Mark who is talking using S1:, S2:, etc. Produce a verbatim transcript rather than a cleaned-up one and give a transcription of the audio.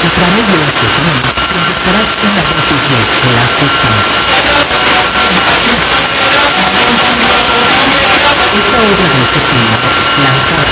S1: A través de este tema, proyectarás una dosis de la sustancia. Esta obra de este tema, lanzada